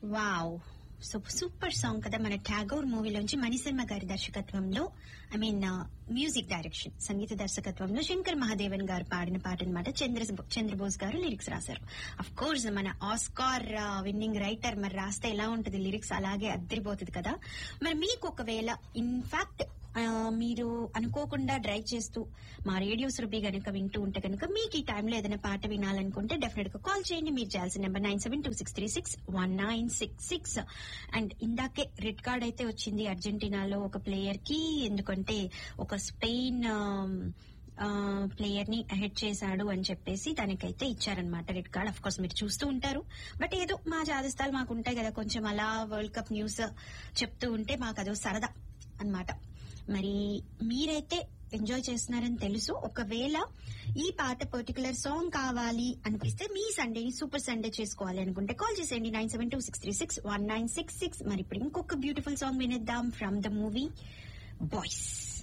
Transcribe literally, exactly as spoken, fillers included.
Wow, so super song కదా. మన ఠాగూర్ మూవీలోంచి మణిశర్మ గారి దర్శకత్వంలో, ఐ మీన్ మ్యూజిక్ డైరెక్షన్, సంగీత దర్శకత్వంలో శంకర్ మహాదేవన్ గారు పాడిన పాట అనమాట. చంద్ర చంద్రబోస్ గారు లిరిక్స్ రాశారు. అఫ్ కోర్స్ మన ఆస్కార్ విన్నింగ్ రైటర్ మరి రాస్తే ఎలా ఉంటుంది లిరిక్స్, అలాగే అద్దరిపోతుంది కదా. మరి మీకు ఒకవేళ ఇన్ఫాక్ట్ మీరు అనుకోకుండా డ్రైవ్ చేస్తూ మా రేడియో సురభి గనుక వింటూ ఉంటే కనుక మీకు ఈ టైంలో ఏదైనా పాట వినాలనుకుంటే డెఫినెట్ గా కాల్ చేయండి. మీరు చేయాల్సిన number nine seven two six three six one nine six six. And ఇందాకే రెడ్ కార్డ్ అయితే వచ్చింది అర్జెంటీనాలో ఒక ప్లేయర్ కి, ఎందుకంటే ఒక స్పెయిన్ ప్లేయర్ ని హెడ్ చేశాడు అని చెప్పేసి దానికైతే ఇచ్చారనమాట రెడ్ కార్డ్. అఫ్ కోర్స్ మీరు చూస్తూ ఉంటారు, బట్ ఏదో మా జాదస్తాలు మాకు ఉంటాయి కదా, కొంచెం అలా వరల్డ్ కప్ న్యూస్ చెప్తూ ఉంటే మాకు అదో సరదా అన్నమాట. మరి మీరైతే ఎంజాయ్ చేస్తున్నారని తెలుసు. ఒకవేళ ఈ పాట పర్టికులర్ సాంగ్ కావాలి అనిపిస్తే, మీ సండేని సూపర్ సండే చేసుకోవాలి అనుకుంటే కాల్ చేసేయండి nine seven two six three six one nine six six. మరి ఇప్పుడు ఇంకొక బ్యూటిఫుల్ సాంగ్ వినేద్దాం ఫ్రమ్ ద మూవీ బాయ్స్.